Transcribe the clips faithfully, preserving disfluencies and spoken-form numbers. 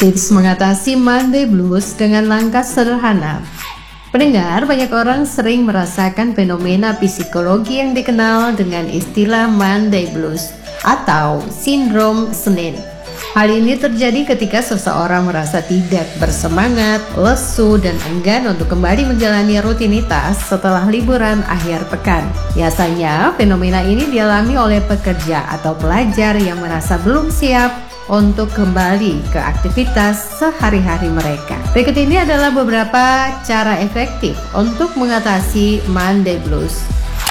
Tips mengatasi Monday Blues dengan langkah sederhana. Pendengar, banyak orang sering merasakan fenomena psikologi yang dikenal dengan istilah Monday Blues atau sindrom Senin. Hal ini terjadi ketika seseorang merasa tidak bersemangat, lesu, dan enggan untuk kembali menjalani rutinitas setelah liburan akhir pekan. Biasanya, fenomena ini dialami oleh pekerja atau pelajar yang merasa belum siap untuk kembali ke aktivitas sehari-hari mereka. Berikut ini adalah beberapa cara efektif untuk mengatasi Monday Blues.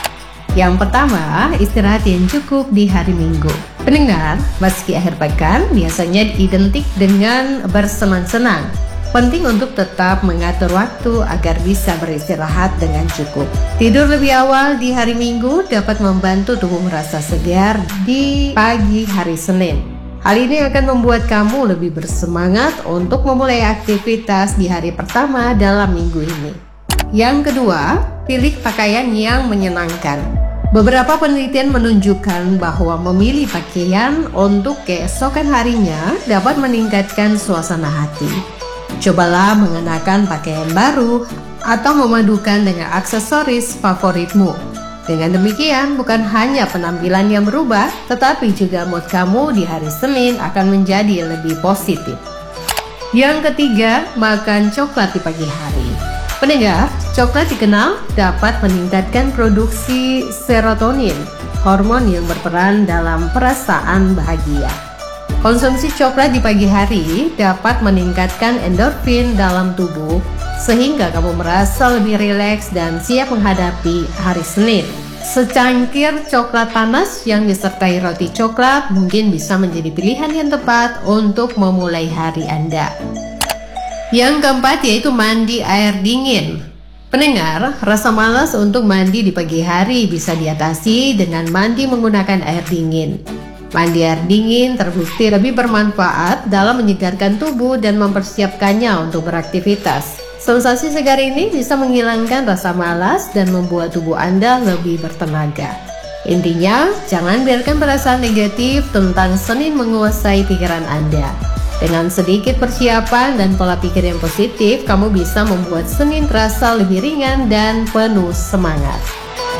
Yang pertama, istirahat yang cukup di hari Minggu. Pendengar, meski akhir pekan biasanya identik dengan bersenang-senang, penting untuk tetap mengatur waktu agar bisa beristirahat dengan cukup. Tidur lebih awal di hari Minggu dapat membantu tubuh merasa segar di pagi hari Senin. Hal ini akan membuat kamu lebih bersemangat untuk memulai aktivitas di hari pertama dalam minggu ini. Yang kedua, pilih pakaian yang menyenangkan. Beberapa penelitian menunjukkan bahwa memilih pakaian untuk keesokan harinya dapat meningkatkan suasana hati. Cobalah mengenakan pakaian baru atau memadukan dengan aksesoris favoritmu. Dengan demikian, bukan hanya penampilan yang berubah, tetapi juga mood kamu di hari Senin akan menjadi lebih positif. Yang ketiga, makan coklat di pagi hari. Pendengar, coklat dikenal dapat meningkatkan produksi serotonin, hormon yang berperan dalam perasaan bahagia. Konsumsi coklat di pagi hari dapat meningkatkan endorfin dalam tubuh, sehingga kamu merasa lebih rileks dan siap menghadapi hari Senin. Secangkir coklat panas yang disertai roti coklat mungkin bisa menjadi pilihan yang tepat untuk memulai hari Anda. Yang keempat yaitu mandi air dingin. Pendengar, rasa malas untuk mandi di pagi hari bisa diatasi dengan mandi menggunakan air dingin. Mandi air dingin terbukti lebih bermanfaat dalam menyegarkan tubuh dan mempersiapkannya untuk beraktivitas. Sensasi segar ini bisa menghilangkan rasa malas dan membuat tubuh Anda lebih bertenaga. Intinya, jangan biarkan perasaan negatif tentang Senin menguasai pikiran Anda. Dengan sedikit persiapan dan pola pikir yang positif, kamu bisa membuat Senin terasa lebih ringan dan penuh semangat.